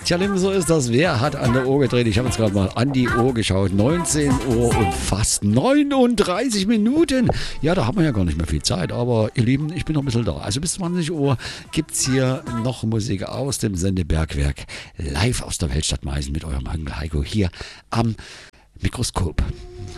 Tja, Lieben, so ist das. Wer hat an der Uhr gedreht? Ich habe jetzt gerade mal an die Uhr geschaut. 19 Uhr und fast 39 Minuten. Ja, da haben wir ja gar nicht mehr viel Zeit. Aber ihr Lieben, ich bin noch ein bisschen da. Also bis 20 Uhr gibt es hier noch Musik aus dem Sendebergwerk. Live aus der Weltstadt Meißen mit eurem Onkel Heiko hier am Mikroskop.